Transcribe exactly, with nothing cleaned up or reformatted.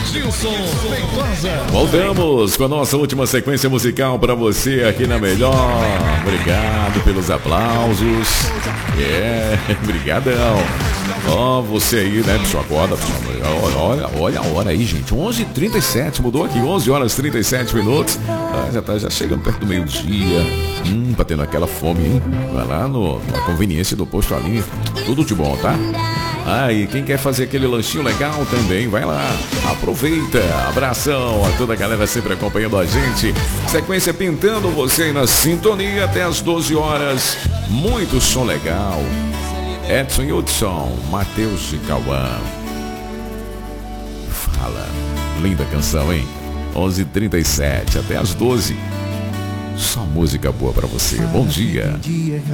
Edilson Feitosa. Voltamos com a nossa última sequência musical para você aqui na Melhor. Obrigado pelos aplausos. É, brigadão. Ó, oh, você aí, né, pessoal, acorda, olha, olha, olha a hora aí, gente, onze e trinta e sete, mudou aqui, onze horas e trinta e sete minutos, ah, já tá já chegando perto do meio-dia, hum, batendo aquela fome, hein, vai lá no, na conveniência do posto ali, tudo de bom, tá? Ah, e quem quer fazer aquele lanchinho legal também, vai lá, aproveita, abração a toda a galera sempre acompanhando a gente, sequência pintando você aí na sintonia até as doze horas, muito som legal. Edson Hudson, Matheus e Cauã. Fala, linda canção, hein? onze e trinta e sete, até as doze. Só música boa pra você. Bom dia.